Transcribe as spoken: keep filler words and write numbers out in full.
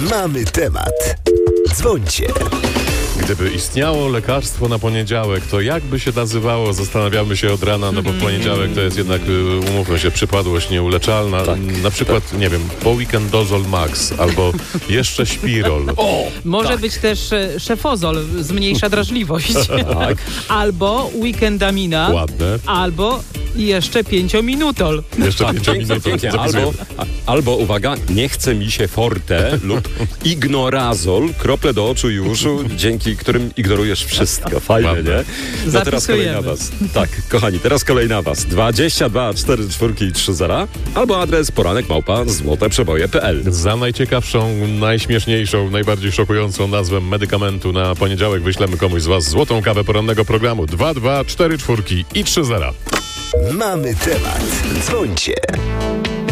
Mamy temat. Dzwońcie. Gdyby istniało lekarstwo na poniedziałek, to jak by się nazywało? Zastanawiamy się od rana, no bo poniedziałek to jest jednak, umówmy się, przypadłość nieuleczalna. Tak, na przykład, tak. nie wiem, poweekendozol max albo jeszcze śpirol. O, Może tak. być też e, szefozol, zmniejsza drażliwość. Tak. Albo weekendamina. Ładne. Albo jeszcze pięciominutol. Jeszcze Tak, pięknie, pięć pięknie. minut. Albo, a- albo, uwaga, nie chce mi się forte lub ignorazol, krople do oczu i uszu, dzięki którym ignorujesz wszystko. Fajne, Ładne. nie? No teraz kolej na Zapisujemy. was. Tak, kochani, teraz kolej na was. dwadzieścia dwa cztery cztery trzy zero albo adres poranek małpa złote przeboje kropka p l. Za najciekawszą, najśmieszniejszą, najbardziej szokującą nazwę medykamentu na poniedziałek wyślemy komuś z was złotą kawę porannego programu. dwa dwa cztery cztery i trzy zero. Mamy temat. Dzwońcie.